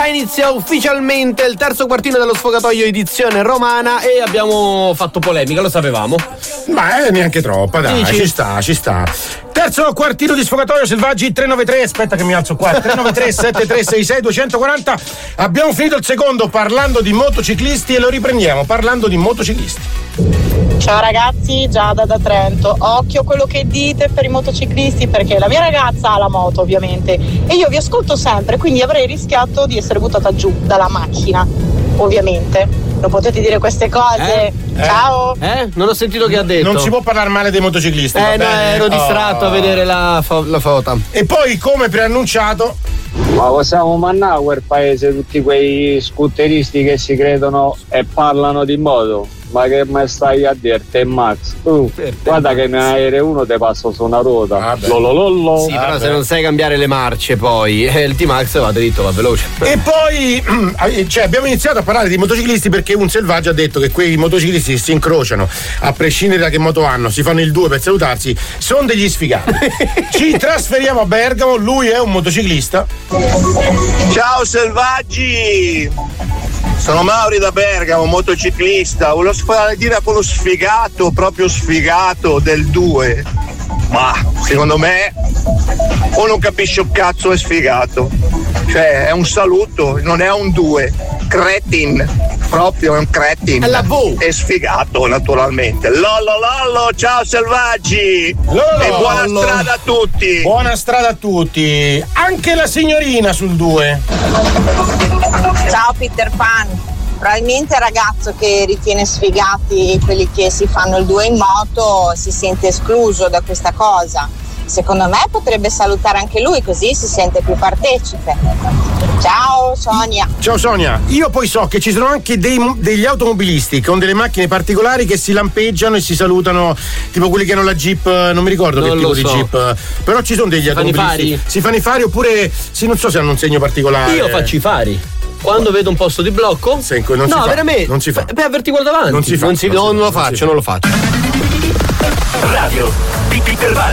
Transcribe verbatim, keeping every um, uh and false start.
Ah, inizia ufficialmente il terzo quartino dello Sfogatoio edizione romana e abbiamo fatto polemica, lo sapevamo. Ma eh, neanche troppa, dai, Dici? ci sta, ci sta. Terzo quartino di Sfogatoio Selvaggi tre nove tre, aspetta che mi alzo qua, tre nove tre sette tre sei sei due quattro zero. Abbiamo finito il secondo parlando di motociclisti e lo riprendiamo parlando di motociclisti. Ciao ragazzi, Giada da Trento. Occhio a quello che dite per i motociclisti, perché la mia ragazza ha la moto ovviamente e io vi ascolto sempre, quindi avrei rischiato di essere buttata giù dalla macchina, ovviamente. Non potete dire queste cose. Eh? Ciao. Eh? Non ho sentito che ha detto. Non si può parlare male dei motociclisti. Eh no, bene? ero distratto Oh. a vedere la, fo- la foto. E poi, come preannunciato, ma possiamo mandare a quel paese tutti quei scooteristi che si credono e parlano di moto? Ma che mi stai a dire te Max? Tu guarda che ne hai uno te passo su una ruota. Lololollo. Sì, però se non sai cambiare le marce poi eh, il T-Max va dritto, va veloce. E poi cioè, abbiamo iniziato a parlare di motociclisti perché un selvaggio ha detto che quei motociclisti si incrociano a prescindere da che moto hanno, si fanno il due per salutarsi, sono degli sfigati. Ci trasferiamo a Bergamo, lui è un motociclista. Ciao selvaggi! Sono Mauri da Bergamo, motociclista. Volevo dire quello sfigato, proprio sfigato del due. Ma secondo me o non capisce un cazzo è sfigato. Cioè è un saluto, non è un due. Cretin, proprio è un cretin. È la V. È sfigato naturalmente. Lollo lollo, ciao selvaggi! Lollo, e buona lollo. strada a tutti! Buona strada a tutti. Anche la signorina sul due. Ciao Peter Pan. Probabilmente il ragazzo che ritiene sfigati quelli che si fanno il due in moto si sente escluso da questa cosa. Secondo me potrebbe salutare anche lui, così si sente più partecipe. Ciao Sonia. Ciao Sonia, io poi so che ci sono anche dei, degli automobilisti con delle macchine particolari che si lampeggiano e si salutano, tipo quelli che hanno la Jeep, non mi ricordo Non che tipo lo di so. Jeep, però ci sono degli Si fanno i automobilisti. fari? Si fanno i fari oppure sì, non so se hanno un segno particolare. Io faccio i fari. Quando vedo un posto di blocco? Senco, non si no, fa, veramente. non si fa. Per avverti quello davanti. Non si fa, Non, si- non si non fa, lo non si faccio, fa. non lo faccio. Radio Peter Pan.